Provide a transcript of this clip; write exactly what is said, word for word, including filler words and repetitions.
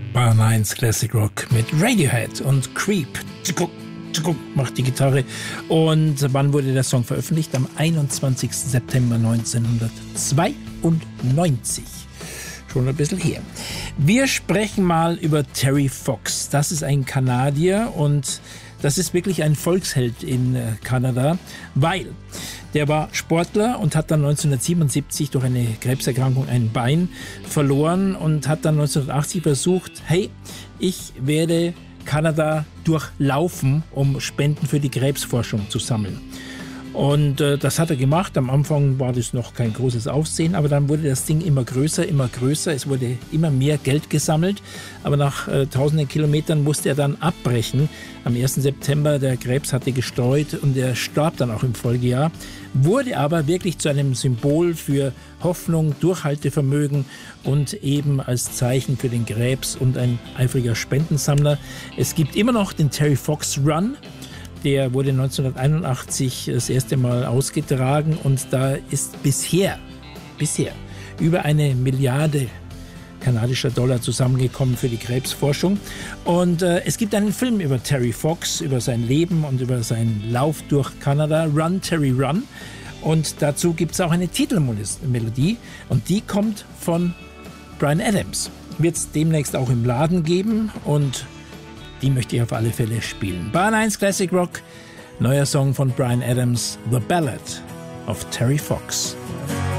Bahn eins Classic Rock mit Radiohead und Creep. Macht die Gitarre. Und wann wurde der Song veröffentlicht? Am einundzwanzigsten September neunzehnhundertzweiundneunzig. Schon ein bisschen her. Wir sprechen mal über Terry Fox. Das ist ein Kanadier und das ist wirklich ein Volksheld in Kanada, weil der war Sportler und hat dann neunzehnhundertsiebenundsiebzig durch eine Krebserkrankung ein Bein verloren und hat dann neunzehnhundertachtzig versucht, hey, ich werde Kanada durchlaufen, um Spenden für die Krebsforschung zu sammeln. Und äh, das hat er gemacht. Am Anfang war das noch kein großes Aufsehen, aber dann wurde das Ding immer größer, immer größer. Es wurde immer mehr Geld gesammelt, aber nach äh, tausenden Kilometern musste er dann abbrechen. Am ersten September, der Krebs hatte gestreut und er starb dann auch im Folgejahr, wurde aber wirklich zu einem Symbol für Hoffnung, Durchhaltevermögen und eben als Zeichen für den Krebs und ein eifriger Spendensammler. Es gibt immer noch den Terry Fox Run. Der wurde neunzehnhunderteinundachtzig das erste Mal ausgetragen und da ist bisher, bisher über eine Milliarde kanadischer Dollar zusammengekommen für die Krebsforschung. Und äh, es gibt einen Film über Terry Fox, über sein Leben und über seinen Lauf durch Kanada, Run, Terry, Run. Und dazu gibt es auch eine Titelmelodie und die kommt von Bryan Adams. Wird es demnächst auch im Laden geben und die möchte ich auf alle Fälle spielen. Bahn eins Classic Rock, neuer Song von Bryan Adams, The Ballad of Terry Fox.